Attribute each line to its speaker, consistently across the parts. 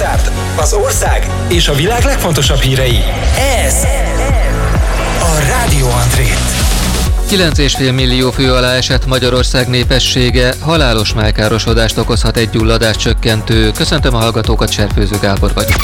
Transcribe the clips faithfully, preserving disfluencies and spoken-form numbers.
Speaker 1: csárt, az ország és a világ legfontosabb hírei. Ez a Rádió André.
Speaker 2: kilenc egész öt millió fő alá esett Magyarország népessége, halálos májkárosodást okozhat egy gyulladás csökkentő. Köszöntöm a hallgatókat, Cserfőző Gábor vagyok.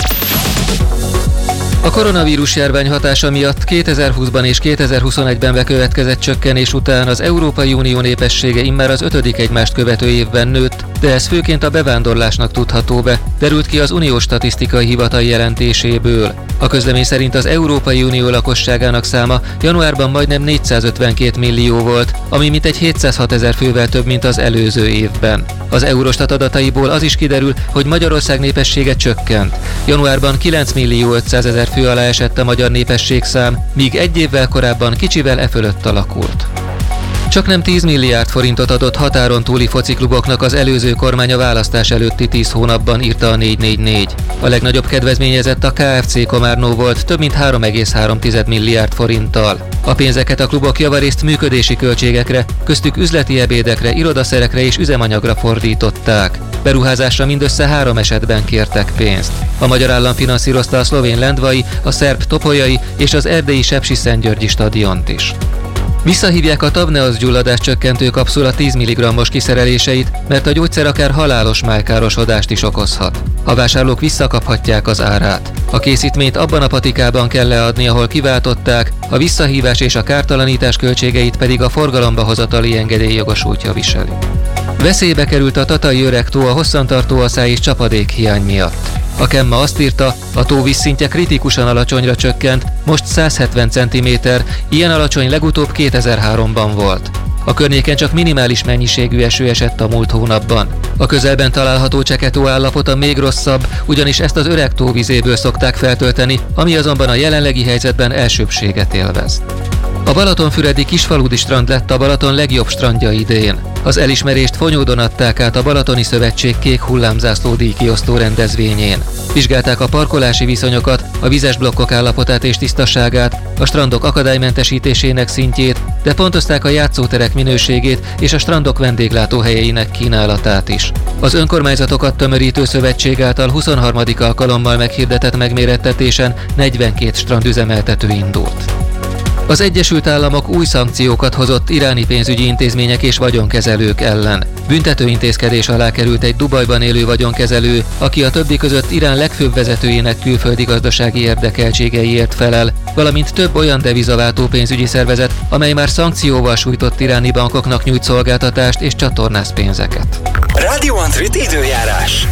Speaker 2: A koronavírus járvány hatása miatt kétezer-húszban és kétezer-huszonegyben bekövetkezett csökkenés után az Európai Unió népessége immár az ötödik egymást követő évben nőtt, de ez főként a bevándorlásnak tudható be, derült ki az Uniós Statisztikai Hivatal jelentéséből. A közlemény szerint az Európai Unió lakosságának száma januárban majdnem négyszázötvenkét millió volt, ami mintegy hétszázhat ezer fővel több, mint az előző évben. Az Eurostat adataiból az is kiderül, hogy Magyarország népessége csökkent. Januárban kilenc millió ötszázezer fő alá esett a magyar népességszám, míg egy évvel korábban kicsivel e fölött alakult. Csaknem tíz milliárd forintot adott határon túli focikluboknak az előző kormány a választás előtti tíz hónapban, írta a négy négy négy. A legnagyobb kedvezményezett a ká ef cé Komárnó volt több mint három egész három milliárd forinttal. A pénzeket a klubok javarészt működési költségekre, köztük üzleti ebédekre, irodaszerekre és üzemanyagra fordították. Beruházásra mindössze három esetben kértek pénzt. A magyar állam finanszírozta a szlovén Lendvai, a szerb Topolyai és az erdélyi Sepsiszentgyörgyi stadiont is. Visszahívják a Tavneos gyulladás csökkentő kapszula tíz milligrammos kiszereléseit, mert a gyógyszer akár halálos májkárosodást is okozhat. A vásárlók visszakaphatják az árát. A készítményt abban a patikában kell leadni, ahol kiváltották, a visszahívás és a kártalanítás költségeit pedig a forgalomba hozatali engedély jogosultja viseli. Veszélybe került a Tatai Öreg-tó a hosszantartó aszály és csapadékhiány miatt. A Kemma azt írta, a tó vízszintje kritikusan alacsonyra csökkent, most száz hetven centiméter, ilyen alacsony legutóbb kétezer-háromban volt. A környéken csak minimális mennyiségű eső esett a múlt hónapban. A közelben található Cseke-tó állapota még rosszabb, ugyanis ezt az Öreg-tó vizéből szokták feltölteni, ami azonban a jelenlegi helyzetben elsőbbséget élvez. A balatonfüredi Kisfaludy strand lett a Balaton legjobb strandja idén. Az elismerést Fonyódon adták át a Balatoni Szövetség kék hullámzászló díjkiosztó rendezvényén. Vizsgálták a parkolási viszonyokat, a vizes blokkok állapotát és tisztaságát, a strandok akadálymentesítésének szintjét, de pontozták a játszóterek minőségét és a strandok vendéglátóhelyeinek kínálatát is. Az önkormányzatokat tömörítő szövetség által huszonharmadik alkalommal meghirdetett megmérettetésen negyvenkét strandüzemeltető indult. Az Egyesült Államok új szankciókat hozott iráni pénzügyi intézmények és vagyonkezelők ellen. Büntető intézkedés alá került egy Dubajban élő vagyonkezelő, aki a többi között Irán legfőbb vezetőjének külföldi gazdasági érdekeltségeiért felel, valamint több olyan devizaváltó pénzügyi szervezet, amely már szankcióval sújtott iráni bankoknak nyújt szolgáltatást és csatornáz pénzeket.
Speaker 1: Rádió André időjárás.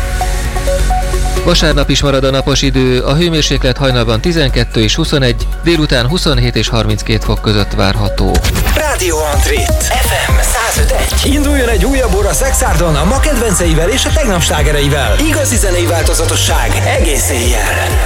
Speaker 2: Vasárnap is marad a napos idő, a hőmérséklet hajnalban tizenkettő és huszonegy, délután huszonhét és harminckét fok között várható.
Speaker 1: Rádió André, ef em száz öt egy. Induljon egy újabb óra Szexárdon a ma kedvenceivel és a tegnap slágereivel. Igazi zenei változatosság egész éjjel.